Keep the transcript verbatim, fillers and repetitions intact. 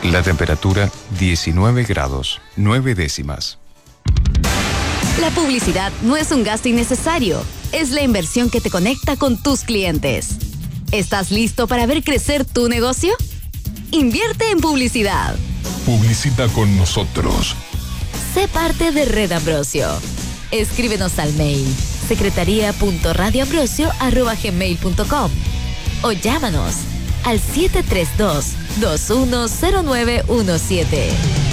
La temperatura diecinueve grados, nueve décimas. La publicidad no es un gasto innecesario, es la inversión que te conecta con tus clientes. ¿Estás listo para ver crecer tu negocio? Invierte en publicidad. Publicita con nosotros. Sé parte de Red Ambrosio. Escríbenos al mail secretaría punto radio ambrosio arroba gmail punto com o llámanos al siete tres dos, dos uno cero nueve uno siete.